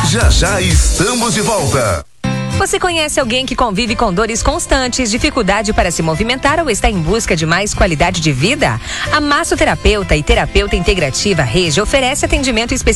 Já já estamos de volta. Você conhece alguém que convive com dores constantes, dificuldade para se movimentar ou está em busca de mais qualidade de vida? A massoterapeuta e terapeuta integrativa Rege oferece atendimento especializado